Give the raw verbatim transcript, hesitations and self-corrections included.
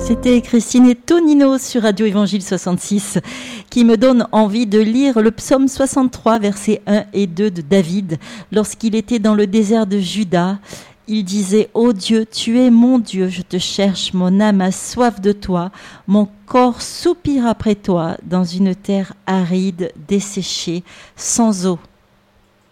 C'était Christine et Tonino sur Radio Évangile soixante-six qui me donne envie de lire le psaume soixante-trois, versets un et deux de David. Lorsqu'il était dans le désert de Juda, il disait « Ô Dieu, tu es mon Dieu, je te cherche, mon âme a soif de toi, mon corps soupire après toi dans une terre aride, desséchée, sans eau. »